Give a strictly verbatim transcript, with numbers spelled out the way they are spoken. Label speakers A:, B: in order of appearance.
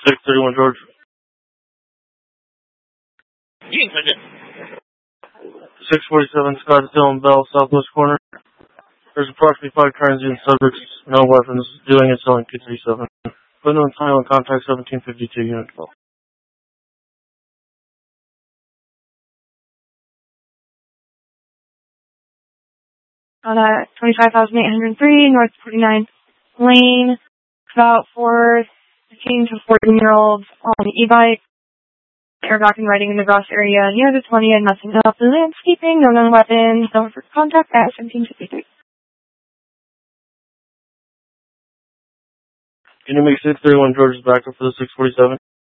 A: six thirty-one George.
B: You can send it.
A: six forty-seven Scottsdale and Bell, southwest corner. There's approximately five transient subjects, no weapons, doing and selling two thirty-seven. Put on silent contact seventeen fifty-two, unit twelve.
C: On uh, twenty-five thousand eight hundred three, North forty-ninth Lane, about four fifteen to fourteen-year-olds on the e-bike, airbag and riding in the grass area near the twenty and nothing else. Landscaping, no known weapons, no for contact at seventeen fifty-three.
A: Can you make six thirty-one George's backup for the six forty-seven?